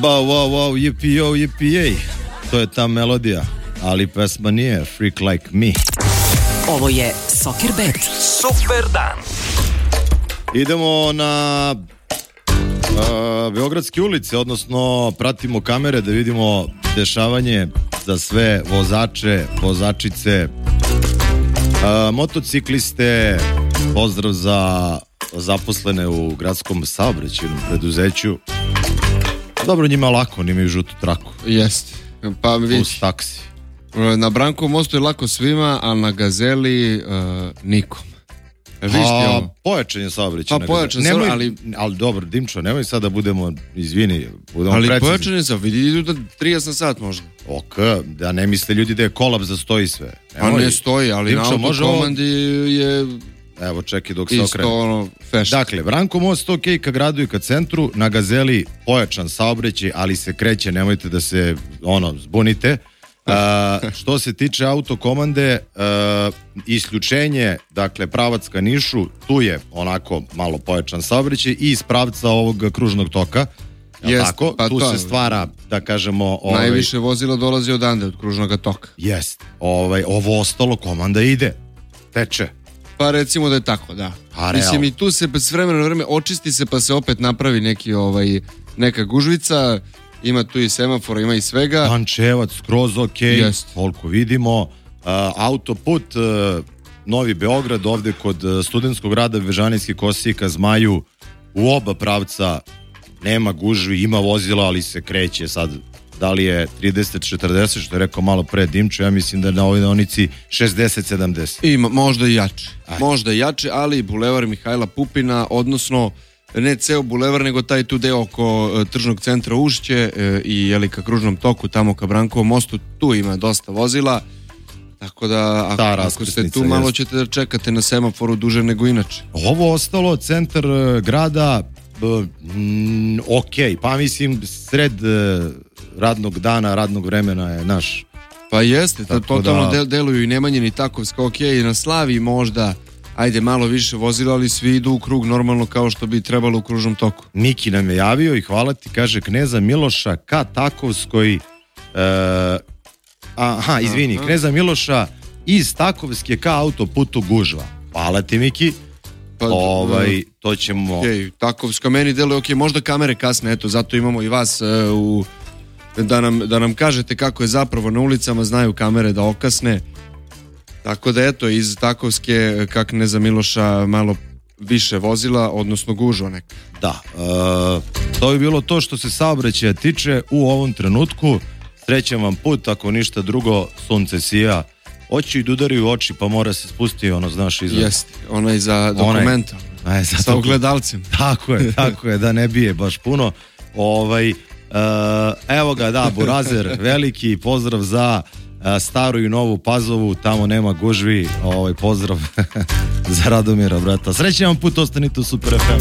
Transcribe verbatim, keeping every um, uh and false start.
Ba, wow, wow, yippee, yo, yippee, jej. To je ta melodija, ali pesma nije Freak Like Me. Ovo je Soccerbet. Super dan. Idemo na uh, Beogradske ulice, odnosno pratimo kamere da vidimo dešavanje za sve vozače, vozačice, uh, motocikliste. Pozdrav za zaposlene u gradskom saobraćajnom preduzeću. Dobro, njima lako, oni imaju žutu traku. Jeste. Pa Plus taksi. Na Brankovom mostu je lako svima, a na Gazeli uh, nikom. A, pojačan je saobraćaj. Pa pojačan je, ali... Ali dobro, Dimčo, nemoj sad da budemo, izvini, budemo ali precizni. Ali pojačan je, vidi, idu da trideset na sat možda. Ok, da ne misle ljudi da je kolaps da stoji sve. Pa ne stoji, ali Dimčo, na autokomandi je... Evo, čekaj dok se okrene. Isto ono, fešta. Dakle, Branko most ok ka gradu i ka centru, na Gazeli pojačan saobraćaj, ali se kreće, nemojte da se, ono, zbunite. Uh, što se tiče autokomande, uh, isključenje, dakle, pravac ka Nišu, tu je onako malo pojačan saobraćaj i iz pravca ovog kružnog toka. Jest, tako, pa tu to, se stvara, da kažemo... Ovaj, najviše vozila dolazi odande, od kružnog toka. Jest. Ovaj, ovo ostalo, komanda ide. Teče. Pa recimo da je tako, da. Pa, mislim, i tu se s vremena na vreme očisti se, pa se opet napravi neki, ovaj, neka gužvica, ima tu i semafora, ima i svega. Pančevac, skroz ok, Jest. koliko vidimo. Uh, autoput, uh, Novi Beograd, ovde kod uh, studentskog grada Bežanijski Kosijeka, Zmaju, u oba pravca nema gužvi, ima vozila, ali se kreće sad. Da li je trideset četrdeset, što je rekao malo pre Dimčo, ja mislim da je na ovoj deonici šezdeset sedamdeset. Ima, možda i jače. Aj. Možda i jače, ali bulevar Mihajla Pupina, odnosno ne ceo bulevar, nego taj tu deo oko e, tržnog centra Ušće e, i jeli ka kružnom toku, tamo ka Brankovom mostu, tu ima dosta vozila. Tako da, ako, ako ste tu, malo jest. Ćete da čekate na semaforu duže nego inače. Ovo ostalo, centar e, grada, mm, ok, pa mislim sred e, radnog dana, radnog vremena je naš. Pa jeste, to, totalno da... deluju i Nemanjin i Takovska, ok, i na Slavi možda, ajde malo više vozila, ali svi idu u krug normalno kao što bi trebalo u kružnom toku. Miki nam je javio i hvala ti, kaže Kneza Miloša ka Takovskoj, e, aha, izvini, aha. Kneza Miloša iz Takovske ka autoputu gužva. Hvala ti, Miki. Pa, ovaj, to ćemo... Okay, Takovska meni deluje, ok, možda kamere kasne, eto, zato imamo i vas uh, u... Da nam, da nam kažete kako je zapravo na ulicama, znaju kamere da okasne. Tako da eto, iz Takovske, kak ne za Miloša, malo više vozila, odnosno gužva neka. Da, e, to je bilo to što se saobraćaja tiče u ovom trenutku. Srećan vam put, ako ništa drugo, sunce sija. Oči i udaraju oči, pa mora se spustiti ono, znaš, iza... Jeste, onaj za dokumenta. Onaj, za sa ogledalcem. Tako je, tako je, da ne bije baš puno. Ovaj... Uh, evo ga, da, Burazer, veliki pozdrav za uh, Staru i Novu Pazovu, tamo nema gužvi, ovaj pozdrav za Radomira, brata. Srećan vam put, ostanite u Super ef em.